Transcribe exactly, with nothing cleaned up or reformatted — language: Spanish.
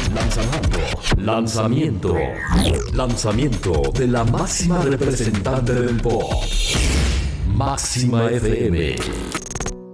Lanzamiento, lanzamiento, lanzamiento de la máxima representante del pop, Máxima F M.